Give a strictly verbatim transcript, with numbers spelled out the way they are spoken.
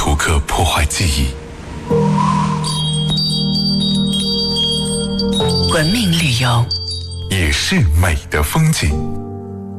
图克破坏记忆。 文明旅游也是美的风景。